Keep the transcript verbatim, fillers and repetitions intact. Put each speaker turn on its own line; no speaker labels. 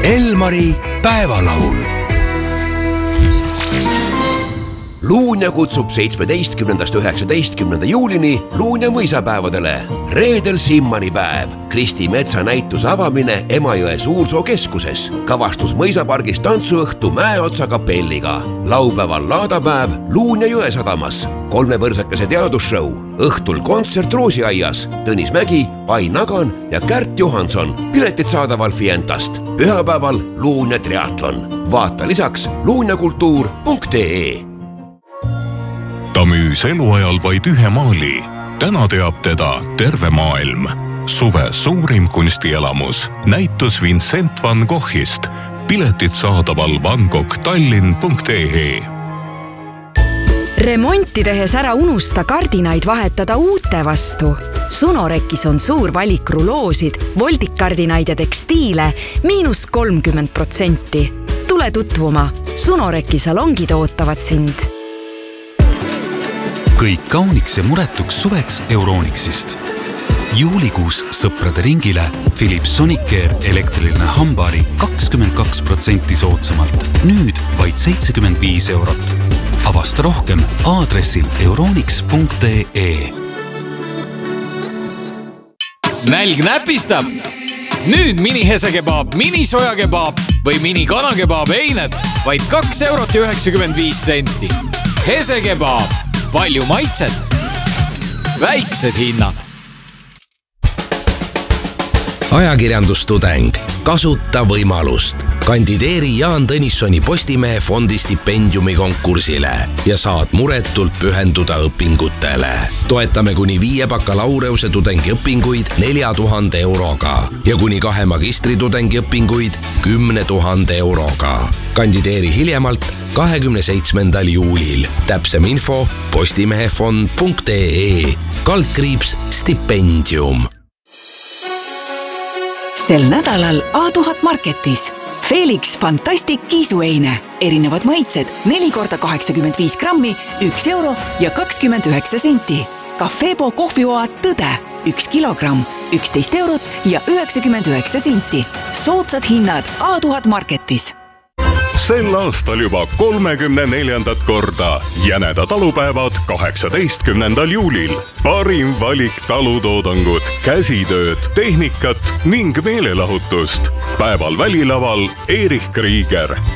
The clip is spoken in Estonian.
Elmari päevalaul. Luunja kutsub seitsmeteistkümnendast üheksateistkümnenda juulini Luunja mõisapäevadele. Reedel Simmanipäev, Kristi Metsa näituse avamine Emajõe Suursoo keskuses, kavastus mõisapargis tantsuõhtu Mäeotsa kapelliga, laupäeval laadapäev Luunja Jõesadamas, kolmepõrsakese teadusshow, õhtul kontsert Roosiaias, Tõnis Mägi, Ain Nagan ja Kärt Johanson, piletid saadaval Fientast, pühapäeval Luunja triatlon. Vaata lisaks luunjakultuur punkt ee.
Ta müüs eluajal vaid ühe maali. Täna teab teda terve maailm. Suve suurim kunstielamus. Näitus Vincent van Goghist. Piletid saadaval van gogh tallinn punkt ee.
Remonti tehes ära unusta kardinaid vahetada uute vastu. Sunorekis on suur valik ruloosid, voldikkardinaid ja tekstiile miinus kolmkümmend protsenti. Tule tutvuma. Sunoreki salongid ootavad sind.
Kõik kauniks ja muretuks suveks Euronixist. Juulikuus sõprade ringile Philips Sonicare elektriline hambari kakskümmend kaks protsenti soodsamalt. Nüüd vaid seitsekümmend viis eurot. Avasta rohkem aadressil euronix punkt ee.
Nälg näpistab! Nüüd mini hesekebaab, mini sojakebaab või mini kanakebaab eined vaid kaks eurot ja üheksakümmend viis senti. Hesekebaab! Palju maitset, väiksed hinnad.
Ajakirjandustudeng, kasuta võimalust. Kandideeri Jaan Tõnissoni Postimehe fondi stipendiumi konkursile ja saad muretult pühenduda õpingutele. Toetame kuni viie bakalaureuse tudengi õpinguid nelja tuhande euroga ja kuni kahe magistritudengi õpinguid kümne tuhande euroga. Kandideeri hiljemalt kahekümne seitsmendal juulil. Täpsem info postimehefond punkt ee. Kaldkriips stipendium.
Sel nädalal A tuhat Marketis. Felix Fantastic kiisueine. Erinevad maitsed neli korda kaheksakümmend viis grammi, üks euro ja kakskümmend üheksa senti. Cafebo kohvioad Tõde. Üks kilogramm, üksteist eurot ja üheksakümmend üheksa senti. Soodsad hinnad A tuhat Marketis.
Sel aastal juba kolmekümne neljandat korda Jäneda talupäevad kaheksateistkümnendal juulil. Parim valik talutoodangut, käsitööd, tehnikat ning meelelahutust. Päeval välilaval Erich Krieger.